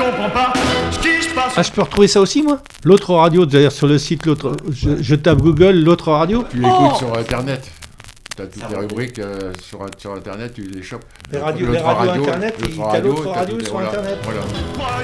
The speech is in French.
comprends pas ce qui se passe. Ah, je peux retrouver ça aussi, moi? L'autre radio, d'ailleurs, sur le site, l'autre, je tape Google, l'autre radio. Tu l'écoutes sur Internet. Tu as toutes les rubriques sur Internet, tu les chopes. Les radios Internet, t'as l'autre radio sur Internet. Voilà.